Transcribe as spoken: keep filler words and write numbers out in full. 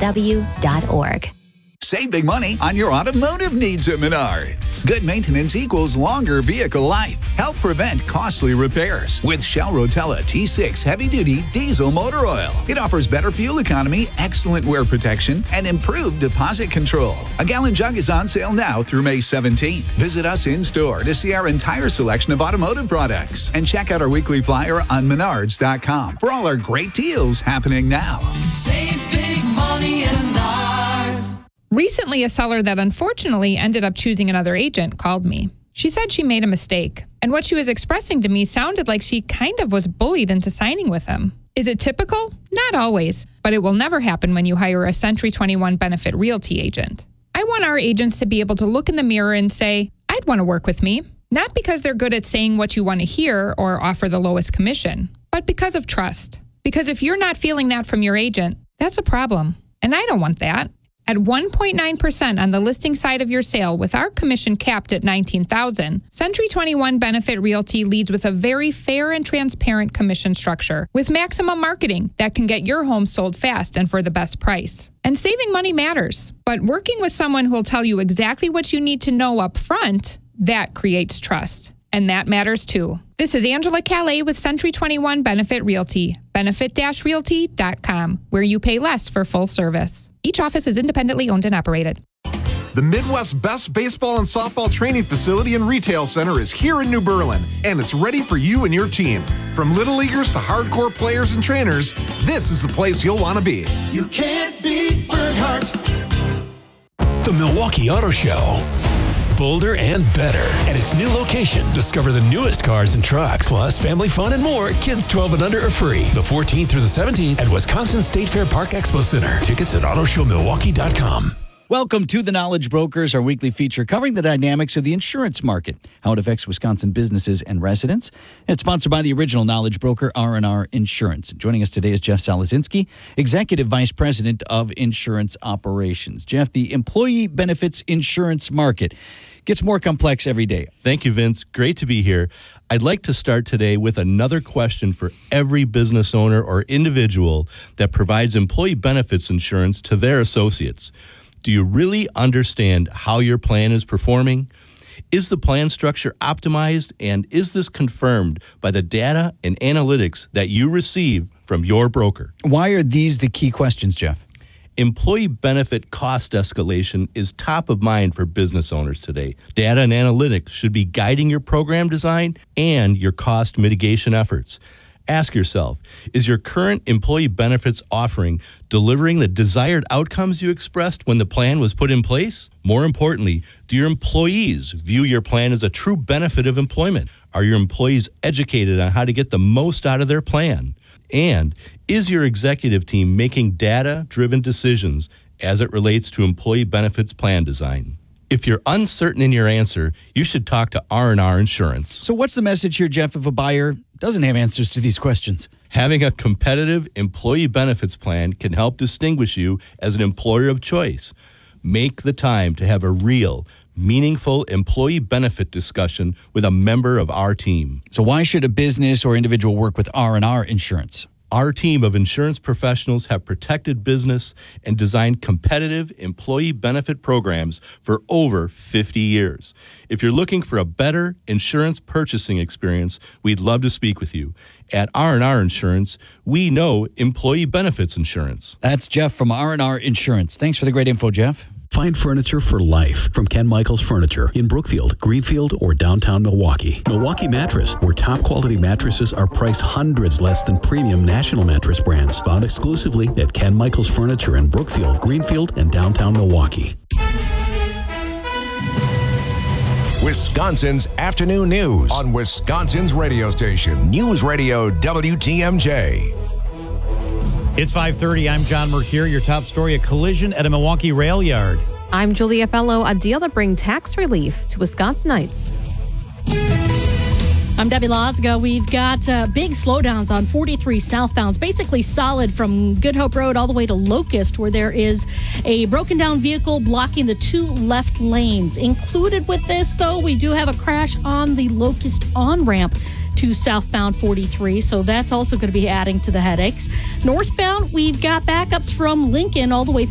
w dot org. Save big money on your automotive needs at Menards. Good maintenance equals longer vehicle life. Help prevent costly repairs with Shell Rotella T six heavy-duty diesel motor oil. It offers better fuel economy, excellent wear protection, and improved deposit control. A gallon jug is on sale now through May seventeenth. Visit us in-store to see our entire selection of automotive products. And check out our weekly flyer on menards dot com for all our great deals happening now. Save big money at Menards. Recently, a seller that unfortunately ended up choosing another agent called me. She said she made a mistake, and what she was expressing to me sounded like she kind of was bullied into signing with him. Is it typical? Not always, but it will never happen when you hire a Century twenty-one Benefit Realty agent. I want our agents to be able to look in the mirror and say, I'd want to work with me, not because they're good at saying what you want to hear or offer the lowest commission, but because of trust. Because if you're not feeling that from your agent, that's a problem, and I don't want that. At one point nine percent on the listing side of your sale with our commission capped at nineteen thousand dollars, Century twenty-one Benefit Realty leads with a very fair and transparent commission structure with maximum marketing that can get your home sold fast and for the best price. And saving money matters, but working with someone who will tell you exactly what you need to know up front, that creates trust. And that matters too. This is Angela Calais with Century twenty-one Benefit Realty, benefit dash realty dot com, where you pay less for full service. Each office is independently owned and operated. The Midwest's best baseball and softball training facility and retail center is here in New Berlin, and it's ready for you and your team. From little leaguers to hardcore players and trainers, this is the place you'll want to be. You can't beat Bernhardt. The Milwaukee Auto Show. Bolder and better. At its new location, discover the newest cars and trucks, plus family fun and more. Kids twelve and under are free. The fourteenth through the seventeenth at Wisconsin State Fair Park Expo Center. Tickets at auto show milwaukee dot com. Welcome to The Knowledge Brokers, our weekly feature covering the dynamics of the insurance market, how it affects Wisconsin businesses and residents. And it's sponsored by the original Knowledge Broker, R and R Insurance. Joining us today is Jeff Salazinski, Executive Vice President of Insurance Operations. Jeff, the employee benefits insurance market gets more complex every day. Thank you, Vince. Great to be here. I'd like to start today with another question for every business owner or individual that provides employee benefits insurance to their associates. Do you really understand how your plan is performing? Is the plan structure optimized, and is this confirmed by the data and analytics that you receive from your broker? Why are these the key questions, Jeff? Employee benefit cost escalation is top of mind for business owners today. Data and analytics should be guiding your program design and your cost mitigation efforts. Ask yourself, is your current employee benefits offering delivering the desired outcomes you expressed when the plan was put in place? More importantly, do your employees view your plan as a true benefit of employment? Are your employees educated on how to get the most out of their plan? And is your executive team making data-driven decisions as it relates to employee benefits plan design? If you're uncertain in your answer, you should talk to R and R Insurance. So what's the message here, Jeff, if a buyer doesn't have answers to these questions? Having a competitive employee benefits plan can help distinguish you as an employer of choice. Make the time to have a real, meaningful employee benefit discussion with a member of our team. So why should a business or individual work with R and R Insurance? Our team of insurance professionals have protected business and designed competitive employee benefit programs for over fifty years. If you're looking for a better insurance purchasing experience, we'd love to speak with you. At R and R Insurance, we know employee benefits insurance. That's Jeff from R and R Insurance. Thanks for the great info, Jeff. Find furniture for life from Ken Michaels Furniture in Brookfield, Greenfield, or downtown Milwaukee. Milwaukee Mattress, where top quality mattresses are priced hundreds less than premium national mattress brands. Found exclusively at Ken Michaels Furniture in Brookfield, Greenfield, and downtown Milwaukee. Wisconsin's afternoon news on Wisconsin's radio station, News Radio W T M J. It's five thirty. I'm John Mercure. Your top story, a collision at a Milwaukee rail yard. I'm Julia Fellow. A deal to bring tax relief to Wisconsinites. I'm Debbie Lozga. We've got uh, big slowdowns on forty-three southbounds, basically solid from Good Hope Road all the way to Locust, where there is a broken down vehicle blocking the two left lanes. Included with this, though, we do have a crash on the Locust on-ramp to southbound forty-three, so that's also going to be adding to the headaches. Northbound, we've got backups from Lincoln all the way through